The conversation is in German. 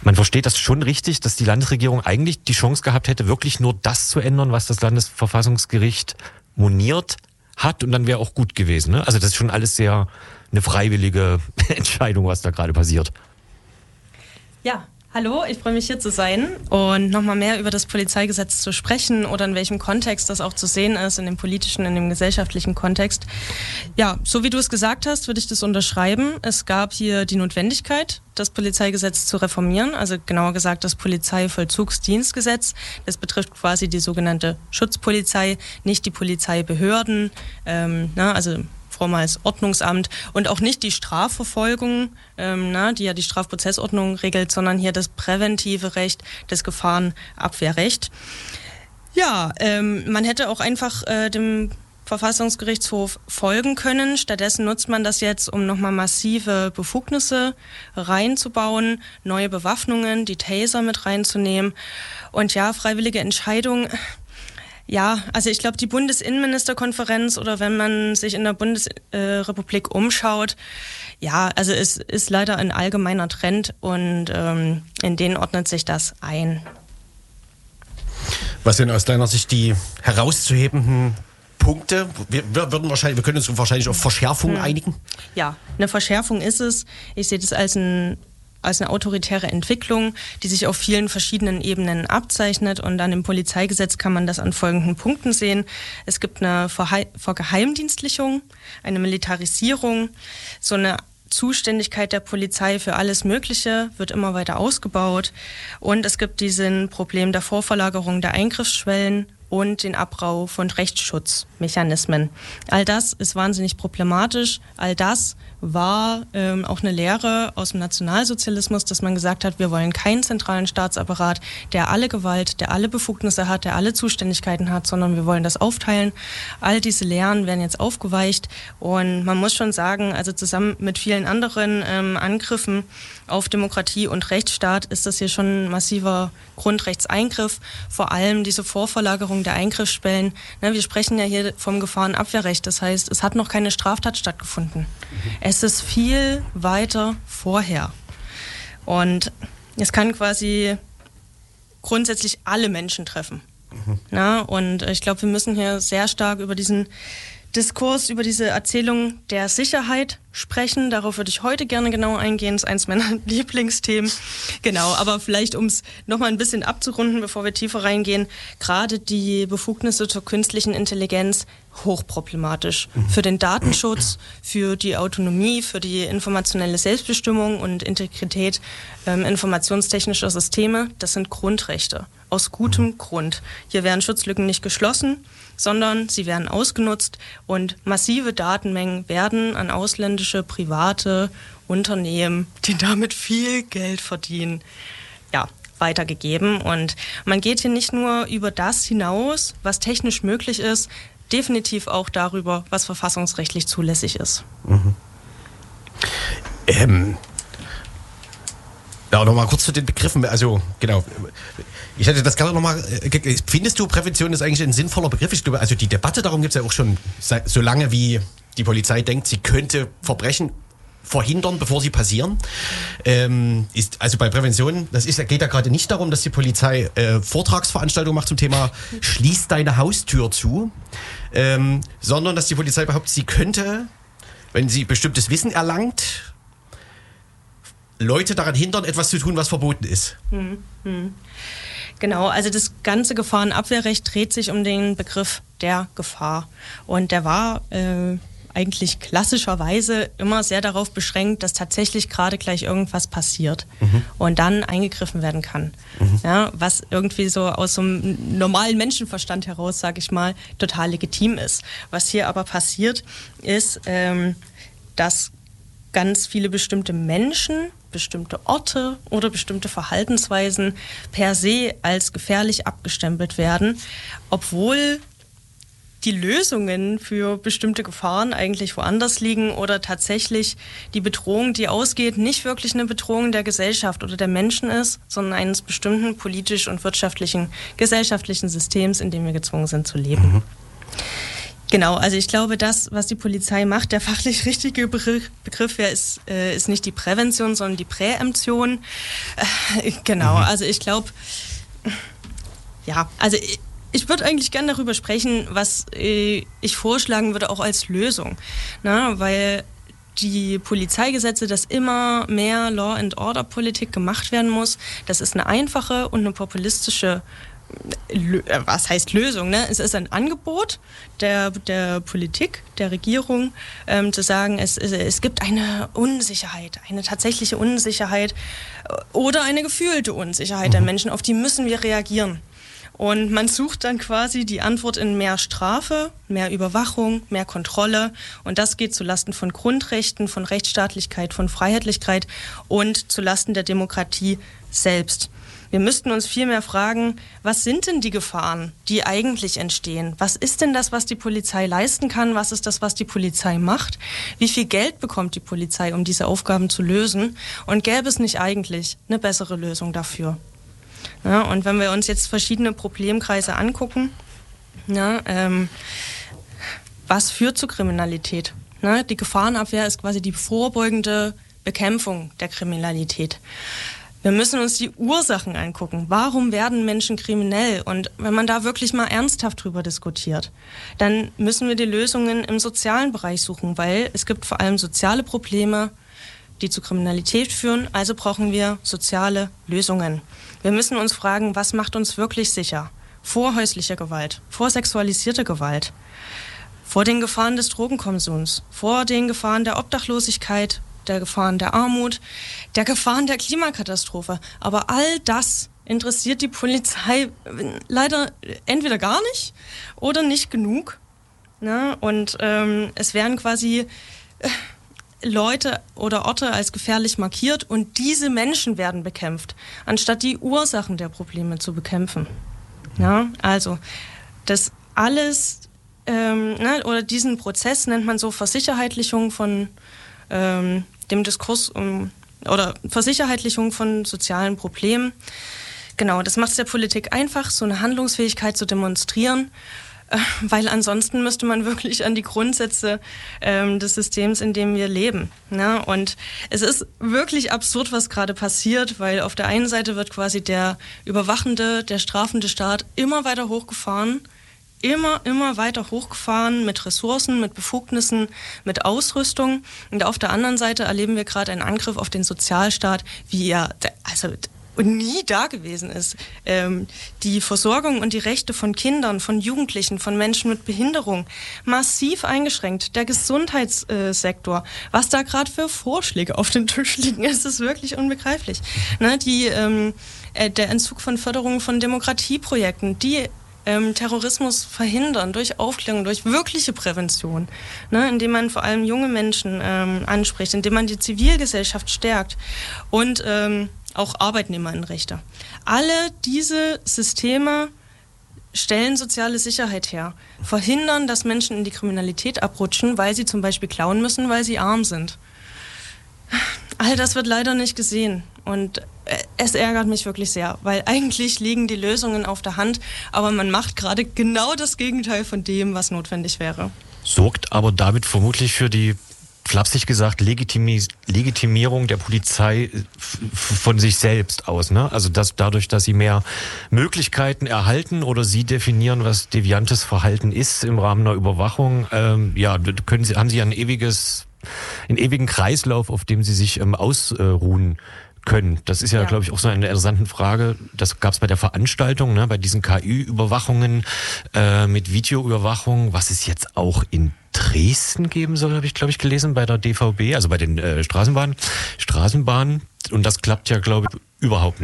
Man versteht das schon richtig, dass die Landesregierung eigentlich die Chance gehabt hätte, wirklich nur das zu ändern, was das Landesverfassungsgericht moniert hat, und dann wäre auch gut gewesen. Ne? Also das ist schon alles sehr eine freiwillige Entscheidung, was da gerade passiert. Ja, hallo, ich freue mich hier zu sein und nochmal mehr über das Polizeigesetz zu sprechen oder in welchem Kontext das auch zu sehen ist, in dem politischen, in dem gesellschaftlichen Kontext. Ja, so wie du es gesagt hast, würde ich das unterschreiben. Es gab hier die Notwendigkeit, das Polizeigesetz zu reformieren, also genauer gesagt das Polizeivollzugsdienstgesetz. Das betrifft quasi die sogenannte Schutzpolizei, nicht die Polizeibehörden, also vormals Ordnungsamt, und auch nicht die Strafverfolgung, die ja die Strafprozessordnung regelt, sondern hier das präventive Recht, das Gefahrenabwehrrecht. Ja, man hätte auch einfach dem Verfassungsgerichtshof folgen können. Stattdessen nutzt man das jetzt, um nochmal massive Befugnisse reinzubauen, neue Bewaffnungen, die Taser mit reinzunehmen. Und ja, freiwillige Entscheidung. Ja, also ich glaube, die Bundesinnenministerkonferenz, oder wenn man sich in der Bundesrepublik umschaut, ja, also es ist leider ein allgemeiner Trend, und in den ordnet sich das ein. Was sind aus deiner Sicht die herauszuhebenden Punkte? Wir können uns wahrscheinlich auf Verschärfungen einigen? Ja, eine Verschärfung ist es. Ich sehe das als eine autoritäre Entwicklung, die sich auf vielen verschiedenen Ebenen abzeichnet, und dann im Polizeigesetz kann man das an folgenden Punkten sehen. Es gibt eine Vergeheimdienstlichung, eine Militarisierung, so eine Zuständigkeit der Polizei für alles Mögliche wird immer weiter ausgebaut, und es gibt diesen Problem der Vorverlagerung der Eingriffsschwellen und den Abbau von Rechtsschutzmechanismen. All das ist wahnsinnig problematisch. All das war auch eine Lehre aus dem Nationalsozialismus, dass man gesagt hat, wir wollen keinen zentralen Staatsapparat, der alle Gewalt, der alle Befugnisse hat, der alle Zuständigkeiten hat, sondern wir wollen das aufteilen. All diese Lehren werden jetzt aufgeweicht, und man muss schon sagen, also zusammen mit vielen anderen Angriffen auf Demokratie und Rechtsstaat ist das hier schon ein massiver Grundrechtseingriff, vor allem diese Vorverlagerung der Eingriffsschwellen. Wir sprechen ja hier vom Gefahrenabwehrrecht, das heißt, es hat noch keine Straftat stattgefunden. Es ist viel weiter vorher, und es kann quasi grundsätzlich alle Menschen treffen. Und ich glaube, wir müssen hier sehr stark über diesen Diskurs, über diese Erzählung der Sicherheit sprechen. Darauf würde ich heute gerne genau eingehen. Das ist eins meiner Lieblingsthemen. Genau, aber vielleicht, um es nochmal ein bisschen abzurunden, bevor wir tiefer reingehen, gerade die Befugnisse zur künstlichen Intelligenz hochproblematisch. Für den Datenschutz, für die Autonomie, für die informationelle Selbstbestimmung und Integrität informationstechnischer Systeme. Das sind Grundrechte. Aus gutem Grund. Hier werden Schutzlücken nicht geschlossen, sondern sie werden ausgenutzt, und massive Datenmengen werden an ausländische private Unternehmen, die damit viel Geld verdienen, weitergegeben. Und man geht hier nicht nur über das hinaus, was technisch möglich ist, definitiv auch darüber, was verfassungsrechtlich zulässig ist. Ja, nochmal kurz zu den Begriffen. Also, genau. Ich hätte das gerne nochmal. Findest du, Prävention ist eigentlich ein sinnvoller Begriff? Ich glaube, also die Debatte darum gibt es ja auch schon so lange, wie die Polizei denkt, sie könnte Verbrechen verhindern, bevor sie passieren. Ist also bei Prävention, geht ja gerade nicht darum, dass die Polizei Vortragsveranstaltungen macht zum Thema Schließ deine Haustür zu, sondern dass die Polizei behauptet, sie könnte, wenn sie bestimmtes Wissen erlangt, Leute daran hindern, etwas zu tun, was verboten ist. Genau, also das ganze Gefahrenabwehrrecht dreht sich um den Begriff der Gefahr. Und der war eigentlich klassischerweise immer sehr darauf beschränkt, dass tatsächlich gerade gleich irgendwas passiert und dann eingegriffen werden kann. Ja, was irgendwie so aus so einem normalen Menschenverstand heraus, sage ich mal, total legitim ist. Was hier aber passiert, ist, dass ganz viele bestimmte Menschen, bestimmte Orte oder bestimmte Verhaltensweisen per se als gefährlich abgestempelt werden, obwohl die Lösungen für bestimmte Gefahren eigentlich woanders liegen oder tatsächlich die Bedrohung, die ausgeht, nicht wirklich eine Bedrohung der Gesellschaft oder der Menschen ist, sondern eines bestimmten politisch und wirtschaftlichen, gesellschaftlichen Systems, in dem wir gezwungen sind zu leben. Genau, also ich glaube, das, was die Polizei macht, der fachlich richtige Begriff wäre, ist nicht die Prävention, sondern die Präemption. Genau, also ich glaube, ja, also ich würde eigentlich gerne darüber sprechen, was ich vorschlagen würde, auch als Lösung. Na, weil die Polizeigesetze, dass immer mehr Law-and-Order-Politik gemacht werden muss, das ist eine einfache und eine populistische was heißt Lösung? Ne? Es ist ein Angebot der Politik, der Regierung, zu sagen, es gibt eine Unsicherheit, eine tatsächliche Unsicherheit oder eine gefühlte Unsicherheit der Menschen, auf die müssen wir reagieren. Und man sucht dann quasi die Antwort in mehr Strafe, mehr Überwachung, mehr Kontrolle. Und das geht zulasten von Grundrechten, von Rechtsstaatlichkeit, von Freiheitlichkeit und zulasten der Demokratie selbst. Wir müssten uns viel mehr fragen, was sind denn die Gefahren, die eigentlich entstehen? Was ist denn das, was die Polizei leisten kann? Was ist das, was die Polizei macht? Wie viel Geld bekommt die Polizei, um diese Aufgaben zu lösen? Und gäbe es nicht eigentlich eine bessere Lösung dafür? Ja, und wenn wir uns jetzt verschiedene Problemkreise angucken, was führt zu Kriminalität? Die Gefahrenabwehr ist quasi die vorbeugende Bekämpfung der Kriminalität. Wir müssen uns die Ursachen angucken. Warum werden Menschen kriminell? Und wenn man da wirklich mal ernsthaft drüber diskutiert, dann müssen wir die Lösungen im sozialen Bereich suchen, weil es gibt vor allem soziale Probleme, die zu Kriminalität führen. Also brauchen wir soziale Lösungen. Wir müssen uns fragen, was macht uns wirklich sicher? Vor häuslicher Gewalt, vor sexualisierter Gewalt, vor den Gefahren des Drogenkonsums, vor den Gefahren der Obdachlosigkeit, der Gefahren der Armut, der Gefahren der Klimakatastrophe. Aber all das interessiert die Polizei leider entweder gar nicht oder nicht genug. Ne? Und es werden quasi Leute oder Orte als gefährlich markiert und diese Menschen werden bekämpft, anstatt die Ursachen der Probleme zu bekämpfen. Ja? Also das alles, oder diesen Prozess nennt man so Versicherheitlichung von dem Diskurs oder Versicherheitlichung von sozialen Problemen. Genau, das macht es der Politik einfach, so eine Handlungsfähigkeit zu demonstrieren, weil ansonsten müsste man wirklich an die Grundsätze des Systems, in dem wir leben. Ne? Und es ist wirklich absurd, was gerade passiert, weil auf der einen Seite wird quasi der überwachende, der strafende Staat immer weiter hochgefahren, immer weiter hochgefahren mit Ressourcen, mit Befugnissen, mit Ausrüstung. Und auf der anderen Seite erleben wir gerade einen Angriff auf den Sozialstaat, wie er nie da gewesen ist. Die Versorgung und die Rechte von Kindern, von Jugendlichen, von Menschen mit Behinderung massiv eingeschränkt. Der Gesundheitssektor, was da gerade für Vorschläge auf dem Tisch liegen, ist wirklich unbegreiflich. Ne, der Entzug von Förderung von Demokratieprojekten, die Terrorismus verhindern durch Aufklärung, durch wirkliche Prävention, ne, indem man vor allem junge Menschen anspricht, indem man die Zivilgesellschaft stärkt und auch Arbeitnehmerinnenrechte. Alle diese Systeme stellen soziale Sicherheit her, verhindern, dass Menschen in die Kriminalität abrutschen, weil sie zum Beispiel klauen müssen, weil sie arm sind. All das wird leider nicht gesehen und es ärgert mich wirklich sehr, weil eigentlich liegen die Lösungen auf der Hand, aber man macht gerade genau das Gegenteil von dem, was notwendig wäre. Sorgt aber damit vermutlich für die, flapsig gesagt, Legitimierung der Polizei von sich selbst aus, ne? Also dadurch, dass sie mehr Möglichkeiten erhalten oder sie definieren, was deviantes Verhalten ist im Rahmen einer Überwachung, haben sie einen ewigen Kreislauf, auf dem sie sich ausruhen können. Das ist ja, glaube ich, auch so eine interessante Frage. Das gab es bei der Veranstaltung, ne, bei diesen KI-Überwachungen mit Videoüberwachung, was es jetzt auch in Dresden geben soll, habe ich, glaube ich, gelesen, bei der DVB, also bei den Straßenbahnen. Und das klappt ja, glaube ich, überhaupt nicht.